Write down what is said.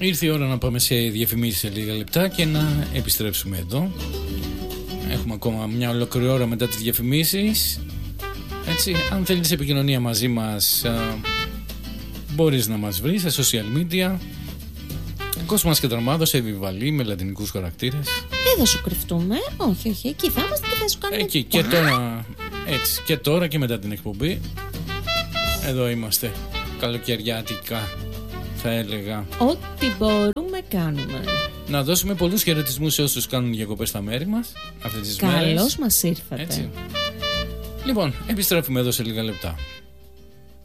Ήρθε η ώρα να πάμε σε διαφημίσεις σε λίγα λεπτά και να επιστρέψουμε εδώ. Έχουμε ακόμα μια ολόκληρη ώρα μετά τις διαφημίσεις. Έτσι, αν θέλεις επικοινωνία μαζί μας, μπορείς να μας βρεις σε social media. Κόσμας και Τρομάδος, Εβιβαλή, με λατινικούς χαρακτήρες. Δεν θα σου κρυφτούμε. Όχι, όχι. Εκεί θα είμαστε και θα σου κάνουμε. Εκεί και τώρα, έτσι, και τώρα και μετά την εκπομπή. Εδώ είμαστε. Καλοκαιριάτικα, θα έλεγα. Ό,τι μπορούμε κάνουμε. Να δώσουμε πολλούς χαιρετισμούς σε όσους κάνουν διακοπές στα μέρη μας αυτές τις μέρες. Καλώς μας ήρθατε. Έτσι. Λοιπόν, επιστρέφουμε εδώ σε λίγα λεπτά.